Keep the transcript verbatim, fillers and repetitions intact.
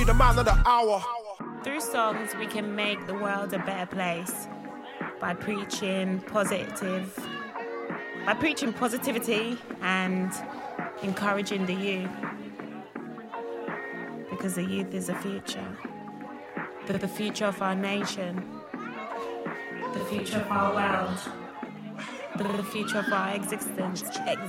The man of the hour. Through songs, we can make the world a better place by preaching positive, by preaching positivity and encouraging the youth. Because the youth is the future. The, the future of our nation. The future of our world. The, the future of our existence.